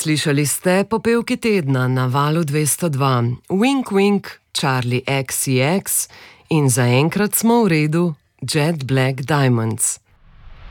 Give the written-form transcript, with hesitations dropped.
Slišali ste popevki tedna na Valu 202, Wink Wink, Charlie XCX in zaenkrat smo v redu Jet Black Diamonds.